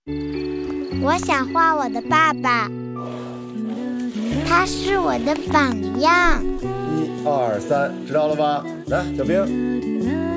我想画我的爸爸，他是我的榜样。 1、2、3，知道了吧？来，小兵。